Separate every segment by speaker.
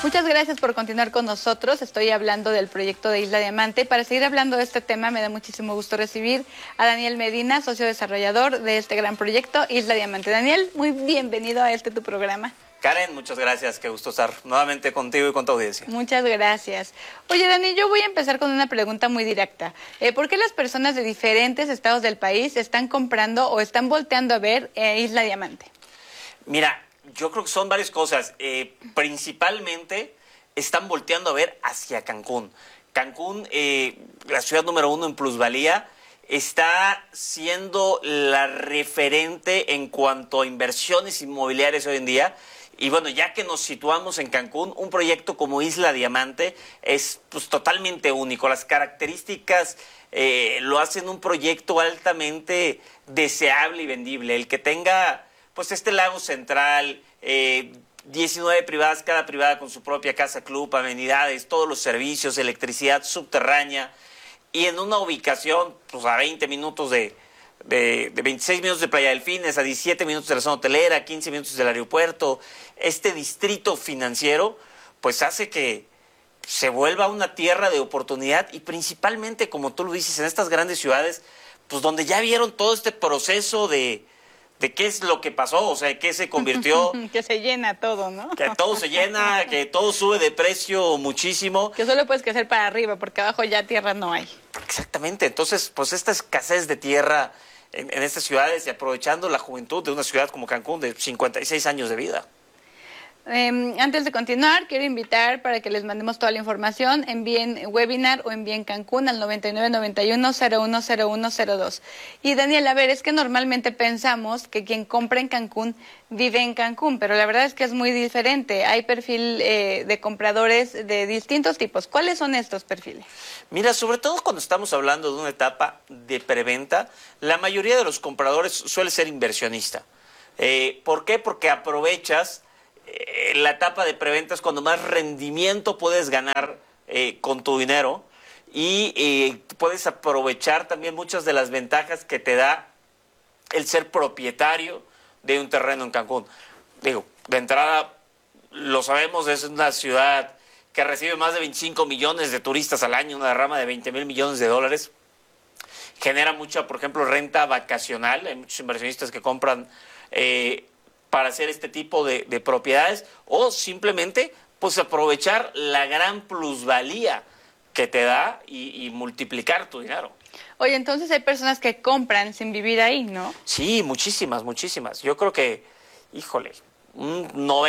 Speaker 1: Muchas gracias por continuar con nosotros. Estoy hablando del proyecto de Isla Diamante. Para seguir hablando de este tema, me da muchísimo gusto recibir a Daniel Medina, socio desarrollador de este gran proyecto Isla Diamante. Daniel, muy bienvenido a tu programa.
Speaker 2: Karen, muchas gracias. Qué gusto estar nuevamente contigo y con tu audiencia.
Speaker 1: Muchas gracias. Oye, Dani, yo voy a empezar con una pregunta muy directa. ¿Por qué las personas de diferentes estados del país están comprando o están volteando a ver Isla Diamante?
Speaker 2: Mira, yo creo que son varias cosas. Principalmente están volteando a ver hacia Cancún. Cancún, la ciudad número 1 en plusvalía, está siendo la referente en cuanto a inversiones inmobiliarias hoy en día. Y bueno, ya que nos situamos en Cancún, un proyecto como Isla Diamante es pues totalmente único. Las características lo hacen un proyecto altamente deseable y vendible. El que tenga pues este lago central, 19 privadas, cada privada con su propia casa club, amenidades, todos los servicios, electricidad subterránea, y en una ubicación pues a 20 minutos de 26 minutos de Playa Delfines, a 17 minutos de la zona hotelera, 15 minutos del aeropuerto. Este distrito financiero pues hace que se vuelva una tierra de oportunidad, y principalmente, como tú lo dices, en estas grandes ciudades, pues donde ya vieron todo este proceso de qué es lo que pasó, o sea, qué se convirtió.
Speaker 1: Que se llena todo, ¿no?
Speaker 2: Que todo se llena, que todo sube de precio muchísimo.
Speaker 1: Que solo puedes crecer para arriba, porque abajo ya tierra no hay.
Speaker 2: Exactamente, entonces, pues esta escasez de tierra en estas ciudades, y aprovechando la juventud de una ciudad como Cancún de 56 años de vida.
Speaker 1: Antes de continuar, quiero invitar para que les mandemos toda la información, envíen webinar o envíen Cancún al 9991-010102. Y Daniel, a ver, es que normalmente pensamos que quien compra en Cancún vive en Cancún, pero la verdad es que es muy diferente. Hay perfil de compradores de distintos tipos. ¿Cuáles son estos perfiles?
Speaker 2: Mira, sobre todo cuando estamos hablando de una etapa de preventa, la mayoría de los compradores suele ser inversionista. ¿Por qué? Porque aprovechas la etapa de preventa, es cuando más rendimiento puedes ganar con tu dinero, y puedes aprovechar también muchas de las ventajas que te da el ser propietario de un terreno en Cancún. Digo, de entrada, lo sabemos, es una ciudad que recibe más de 25 millones de turistas al año, una derrama de 20,000 millones de dólares. Genera mucha, por ejemplo, renta vacacional. Hay muchos inversionistas que compran para hacer este tipo de propiedades, o simplemente pues aprovechar la gran plusvalía que te da y multiplicar tu dinero.
Speaker 1: Oye, entonces hay personas que compran sin vivir ahí, ¿no?
Speaker 2: Sí, muchísimas, muchísimas. Yo creo que, híjole, un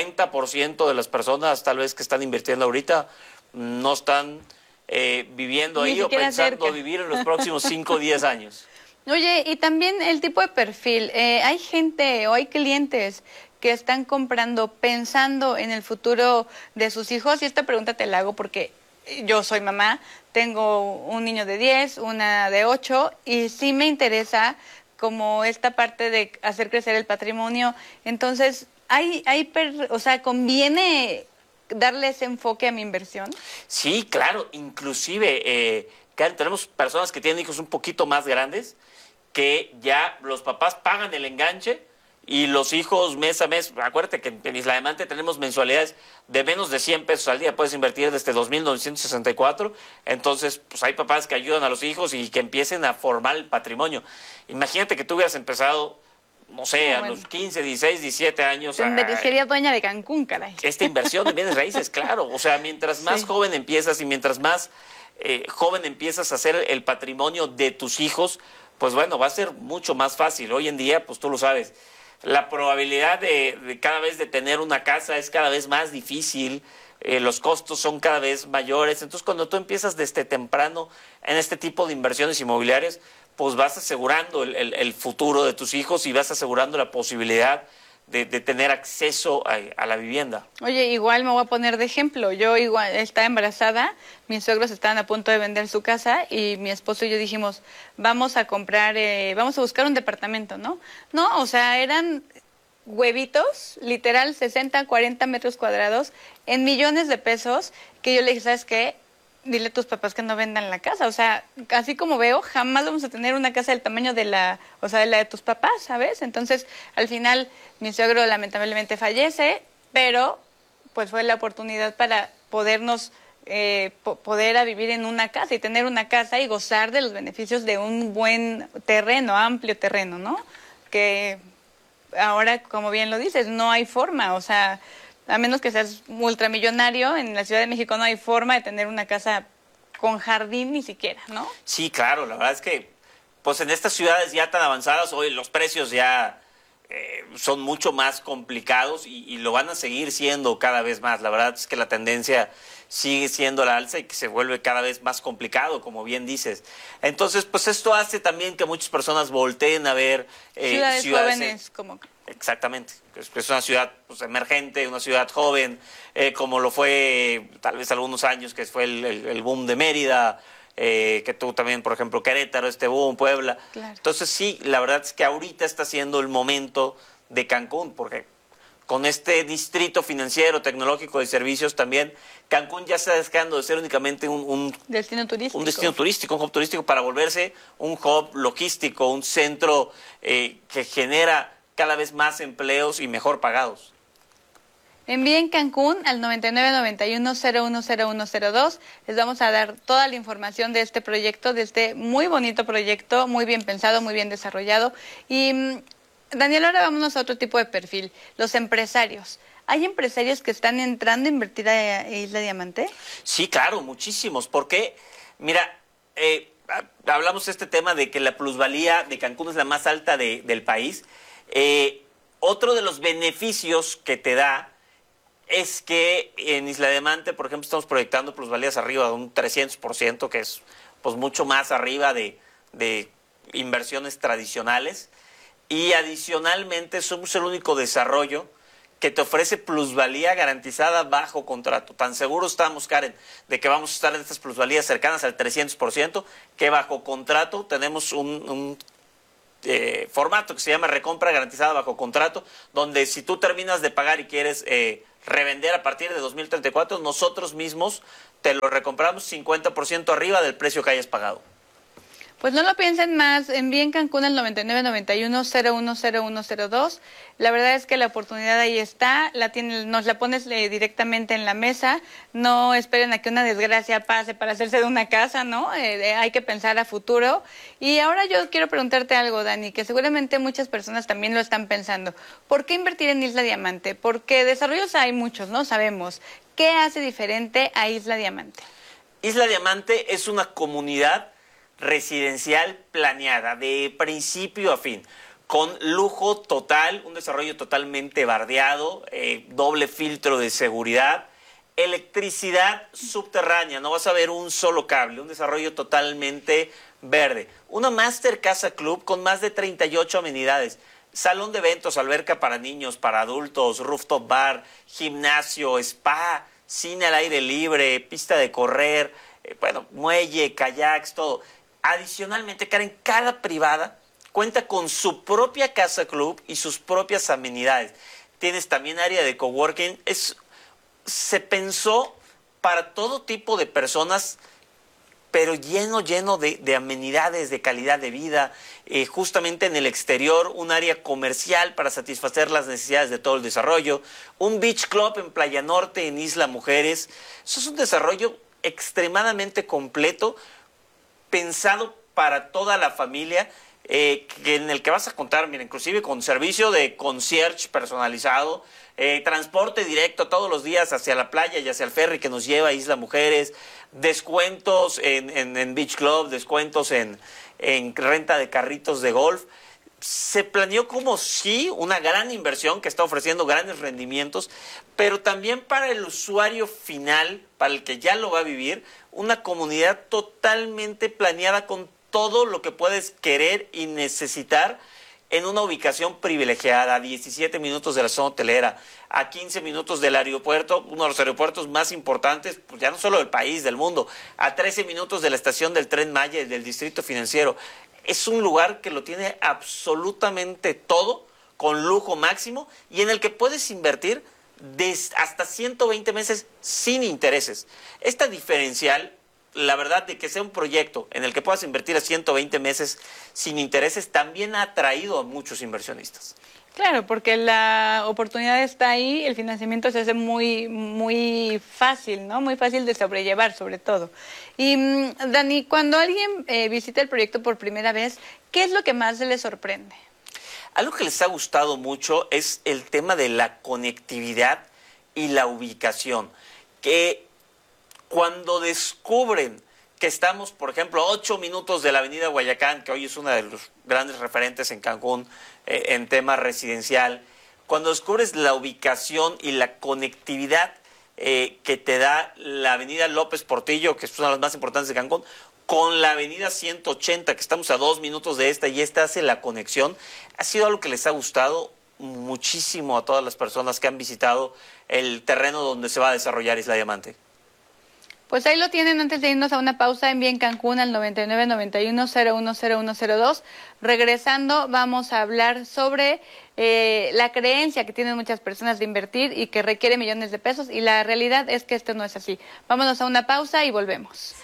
Speaker 2: 90% de las personas tal vez que están invirtiendo ahorita no están viviendo ahí o pensando vivir en los próximos 5 o 10 años.
Speaker 1: Oye, y también el tipo de perfil. Hay gente o hay clientes que están comprando pensando en el futuro de sus hijos, y esta pregunta te la hago porque yo soy mamá, tengo un niño de 10, una de 8, y sí me interesa como esta parte de hacer crecer el patrimonio. Entonces, o sea, ¿conviene darle ese enfoque a mi inversión?
Speaker 2: Sí, claro, inclusive tenemos personas que tienen hijos un poquito más grandes, que ya los papás pagan el enganche y los hijos mes a mes. Acuérdate que en Isla Diamante tenemos mensualidades de menos de 100 pesos al día, puedes invertir desde 2,964, entonces pues hay papás que ayudan a los hijos y que empiecen a formar el patrimonio. Imagínate que tú hubieras empezado, no sé, a los 15, 16, 17 años.
Speaker 1: Sería dueña de Cancún, caray.
Speaker 2: Esta inversión de bienes raíces, claro, o sea, mientras más joven empiezas y mientras más joven empiezas a hacer el patrimonio de tus hijos, pues bueno, va a ser mucho más fácil. Hoy en día, pues tú lo sabes, la probabilidad de cada vez de tener una casa es cada vez más difícil, los costos son cada vez mayores. Entonces, cuando tú empiezas desde temprano en este tipo de inversiones inmobiliarias, pues vas asegurando el futuro de tus hijos y vas asegurando la posibilidad de tener acceso a la vivienda.
Speaker 1: Oye, igual me voy a poner de ejemplo. Yo igual estaba embarazada, mis suegros estaban a punto de vender su casa y mi esposo y yo dijimos, vamos a comprar, vamos a buscar un departamento, ¿no? No, o sea, eran huevitos, literal 60, 40 metros cuadrados, en millones de pesos, que yo le dije, ¿sabes qué? Dile a tus papás que no vendan la casa. O sea, así como veo, jamás vamos a tener una casa del tamaño de la de tus papás, ¿sabes? Entonces, al final, mi suegro lamentablemente fallece, pero pues fue la oportunidad para podernos poder a vivir en una casa y tener una casa y gozar de los beneficios de un buen terreno, amplio terreno, ¿no? Que ahora, como bien lo dices, no hay forma, o sea, a menos que seas ultramillonario, en la Ciudad de México no hay forma de tener una casa con jardín ni siquiera, ¿no?
Speaker 2: Sí, claro, la verdad es que pues en estas ciudades ya tan avanzadas hoy los precios ya son mucho más complicados y lo van a seguir siendo cada vez más. La verdad es que la tendencia sigue siendo la alza y que se vuelve cada vez más complicado, como bien dices. Entonces, pues esto hace también que muchas personas volteen a ver
Speaker 1: ciudades jóvenes como...
Speaker 2: Exactamente, es una ciudad pues, emergente, una ciudad joven, como lo fue tal vez algunos años, que fue el boom de Mérida, que tuvo también, por ejemplo, Querétaro, este boom, Puebla.
Speaker 1: Claro.
Speaker 2: Entonces sí, la verdad es que ahorita está siendo el momento de Cancún, porque con este distrito financiero, tecnológico de servicios también, Cancún ya está dejando de ser únicamente un
Speaker 1: destino turístico.
Speaker 2: Un destino turístico, un hub turístico, para volverse un hub logístico, un centro que genera cada vez más empleos y mejor pagados.
Speaker 1: Envíen Cancún al 9991-010102. Les vamos a dar toda la información de este proyecto, de este muy bonito proyecto, muy bien pensado, muy bien desarrollado. Y Daniel, ahora vámonos a otro tipo de perfil, los empresarios. ¿Hay empresarios que están entrando a invertir a Isla Diamante?
Speaker 2: Sí, claro, muchísimos, porque, mira, hablamos de este tema de que la plusvalía de Cancún es la más alta del país. Otro de los beneficios que te da es que en Isla Diamante, por ejemplo, estamos proyectando plusvalías arriba de un 300%, que es pues mucho más arriba de inversiones tradicionales. Y adicionalmente somos el único desarrollo que te ofrece plusvalía garantizada bajo contrato. Tan seguro estamos, Karen, de que vamos a estar en estas plusvalías cercanas al 300%, que bajo contrato tenemos un formato que se llama recompra garantizada bajo contrato, donde si tú terminas de pagar y quieres revender a partir de 2034, nosotros mismos te lo recompramos 50% arriba del precio que hayas pagado.
Speaker 1: Pues no lo piensen más, envíen Cancún al 9991-010102. La verdad es que la oportunidad ahí está, nos la pones directamente en la mesa. No esperen a que una desgracia pase para hacerse de una casa, ¿no? Hay que pensar a futuro. Y ahora yo quiero preguntarte algo, Dani, que seguramente muchas personas también lo están pensando. ¿Por qué invertir en Isla Diamante? Porque desarrollos hay muchos, ¿no? Sabemos. ¿Qué hace diferente a Isla Diamante?
Speaker 2: Isla Diamante es una comunidad residencial planeada de principio a fin, con lujo total, un desarrollo totalmente bardeado, doble filtro de seguridad, electricidad subterránea, no vas a ver un solo cable, un desarrollo totalmente verde, una Master Casa Club con más de 38 amenidades, salón de eventos, alberca para niños, para adultos, rooftop bar, gimnasio, spa, cine al aire libre, pista de correr, muelle, kayaks, todo. Adicionalmente, Karen, cada privada cuenta con su propia casa club y sus propias amenidades. Tienes también área de coworking. Se pensó para todo tipo de personas, pero lleno de amenidades, de calidad de vida. Justamente en el exterior, un área comercial para satisfacer las necesidades de todo el desarrollo. Un beach club en Playa Norte, en Isla Mujeres. Eso es un desarrollo extremadamente completo, pensado para toda la familia, en el que vas a contar, mira, inclusive con servicio de concierge personalizado, transporte directo todos los días hacia la playa y hacia el ferry que nos lleva a Isla Mujeres, descuentos en Beach Club, descuentos en renta de carritos de golf. Se planeó como sí una gran inversión que está ofreciendo grandes rendimientos, pero también para el usuario final, para el que ya lo va a vivir, una comunidad totalmente planeada con todo lo que puedes querer y necesitar en una ubicación privilegiada, a 17 minutos de la zona hotelera, a 15 minutos del aeropuerto, uno de los aeropuertos más importantes, pues ya no solo del país, del mundo, a 13 minutos de la estación del Tren Maya y del Distrito Financiero. Es un lugar que lo tiene absolutamente todo, con lujo máximo, y en el que puedes invertir hasta 120 meses sin intereses. Esta diferencial, la verdad, de que sea un proyecto en el que puedas invertir a 120 meses sin intereses, también ha atraído a muchos inversionistas.
Speaker 1: Claro, porque la oportunidad está ahí, el financiamiento se hace muy fácil, ¿no? Muy fácil de sobrellevar, sobre todo. Y Dani, cuando alguien visita el proyecto por primera vez, ¿qué es lo que más le sorprende?
Speaker 2: Algo que les ha gustado mucho es el tema de la conectividad y la ubicación. Que cuando descubren que estamos, por ejemplo, a 8 minutos de la avenida Guayacán, que hoy es una de los grandes referentes en Cancún en tema residencial, cuando descubres la ubicación y la conectividad que te da la avenida López Portillo, que es una de las más importantes de Cancún, con la avenida 180, que estamos a 2 minutos de esta, y esta hace la conexión, ha sido algo que les ha gustado muchísimo a todas las personas que han visitado el terreno donde se va a desarrollar Isla Diamante.
Speaker 1: Pues ahí lo tienen. Antes de irnos a una pausa, envíen Cancún al 9991-010102. Regresando, vamos a hablar sobre la creencia que tienen muchas personas de invertir y que requiere millones de pesos, y la realidad es que esto no es así. Vámonos a una pausa y volvemos.